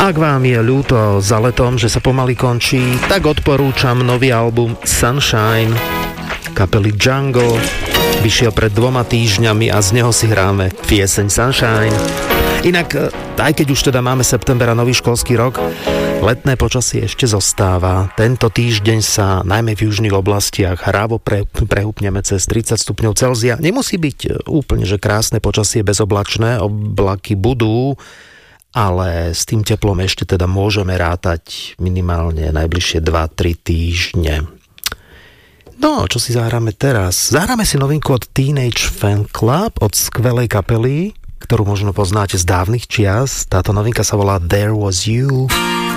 Ak vám je ľúto za letom, že sa pomaly končí, tak odporúčam nový album Sunshine kapely Jungle. Vyšiel pred 2 týždňami a z neho si hráme pieseň Sunshine. Inak, aj keď už teda máme september a nový školský rok, letné počasie ešte zostáva. Tento týždeň sa najmä v južných oblastiach hrávo prehúpneme cez 30 stupňov Celzia. Nemusí byť úplne, že krásne počasie bezoblačné, oblaky budú, ale s tým teplom ešte teda môžeme rátať minimálne najbližšie 2-3 týždne. No, čo si zahráme teraz? Zahráme si novinku od Teenage Fan Club, od skvelej kapely, ktorú možno poznáte z dávnych čias. Táto novinka sa volá There Was You.